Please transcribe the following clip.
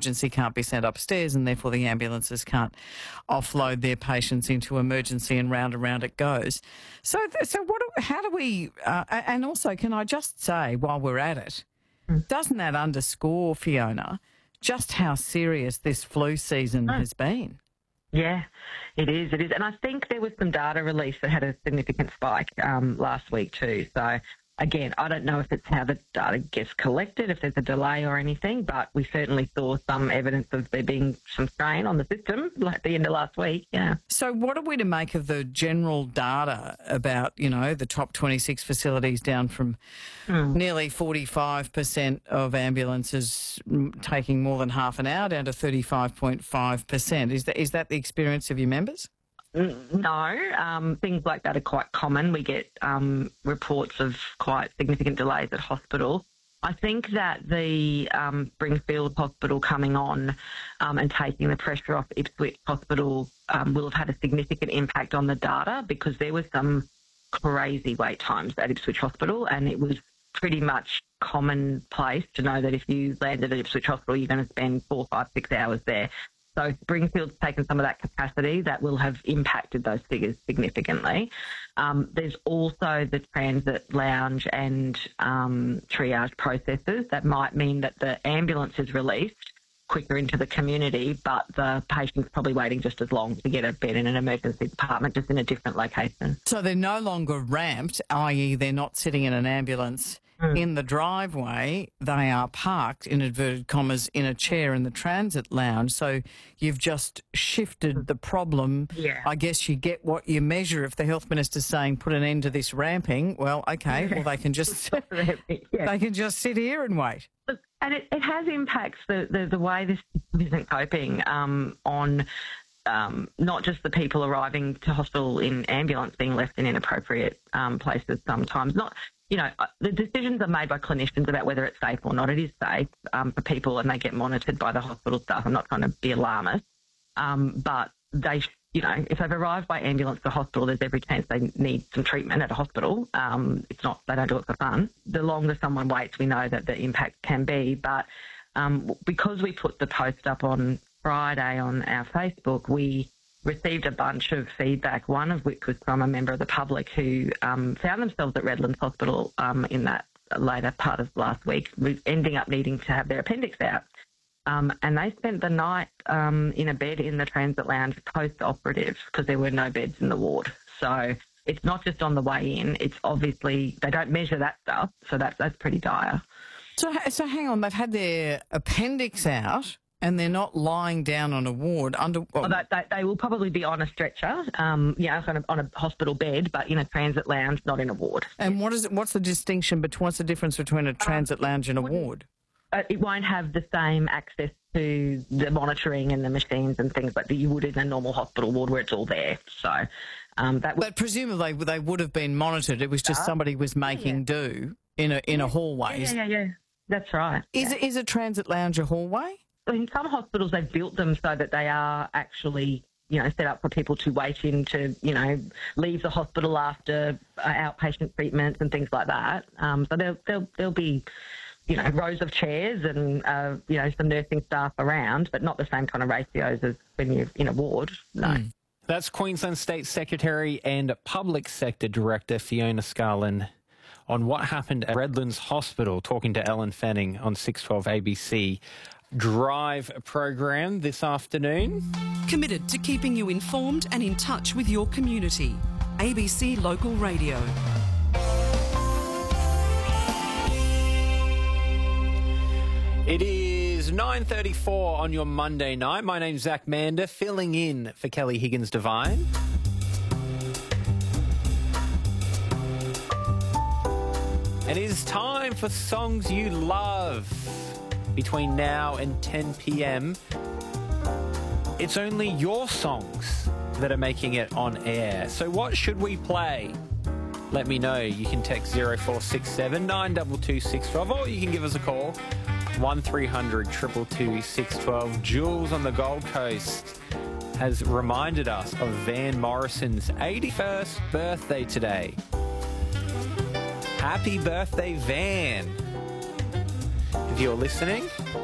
emergency can't be sent upstairs, and therefore the ambulances can't offload their patients into emergency, and round it goes. So how do we, and also can I just say while we're at it, doesn't that underscore, Fiona, just how serious this flu season has been? Yeah, it is. And I think there was some data released that had a significant spike last week too. So, again, I don't know if it's how the data gets collected, if there's a delay or anything, but we certainly saw some evidence of there being some strain on the system like the end of last week, yeah. So what are we to make of the general data about, the top 26 facilities down from nearly 45% of ambulances taking more than half an hour down to 35.5%? Is that the experience of your members? No, things like that are quite common. We get reports of quite significant delays at hospital. I think that the Springfield Hospital coming on and taking the pressure off Ipswich Hospital will have had a significant impact on the data, because there was some crazy wait times at Ipswich Hospital, and it was pretty much commonplace to know that if you landed at Ipswich Hospital, you're going to spend 4, 5, 6 hours there. So Springfield's taken some of that capacity that will have impacted those figures significantly. There's also the transit lounge and triage processes that might mean that the ambulance is released quicker into the community, but the patient's probably waiting just as long to get a bed in an emergency department, just in a different location. So they're no longer ramped, i.e. they're not sitting in an ambulance in the driveway. They are parked, in inverted commas, in a chair in the transit lounge. So you've just shifted the problem. Yeah. I guess you get what you measure. If the health minister's saying put an end to this ramping, well, okay, well they can just they can just sit here and wait. And it has impacts the way this isn't coping on not just the people arriving to hospital in ambulance being left in inappropriate places sometimes. The decisions are made by clinicians about whether it's safe or not. It is safe for people, and they get monitored by the hospital staff. I'm not trying to be alarmist, but they, if they've arrived by ambulance to hospital, there's every chance they need some treatment at a hospital. It's not, they don't do it for fun. The longer someone waits, we know that the impact can be. But because we put the post up on Friday on our Facebook, we received a bunch of feedback, one of which was from a member of the public who found themselves at Redlands Hospital in that later part of last week, ending up needing to have their appendix out. And they spent the night in a bed in the transit lounge post-operative, because there were no beds in the ward. So it's not just on the way in, it's obviously, they don't measure that stuff, so that's pretty dire. So hang on, they've had their appendix out, and they're not lying down on a ward they will probably be on a stretcher, on a hospital bed, but in a transit lounge, not in a ward. And what's the difference between a transit lounge and a ward? It won't have the same access to the monitoring and the machines and things like that you would in a normal hospital ward where it's all there. So but presumably they would have been monitored. It was just somebody was making do in a hallway. Yeah. That's right. Is a transit lounge a hallway? In some hospitals, they've built them so that they are actually, set up for people to wait in to, leave the hospital after outpatient treatments and things like that. So there'll be, rows of chairs and, some nursing staff around, but not the same kind of ratios as when you're in a ward. No. That's Queensland State Secretary and Public Sector Director Fiona Scarlin on what happened at Redlands Hospital, talking to Ellen Fanning on 612 ABC. Drive program this afternoon. Committed to keeping you informed and in touch with your community. ABC Local Radio. It is 9:34 on your Monday night. My name's Zach Mander, filling in for Kelly Higgins-Devine. And it is time for Songs You Love. Between now and 10 p.m, it's only your songs that are making it on air. So what should we play? Let me know. You can text 0467 922 612, or you can give us a call, 1300 222 612. Jules on the Gold Coast has reminded us of Van Morrison's 81st birthday today. Happy birthday, Van. If you're listening,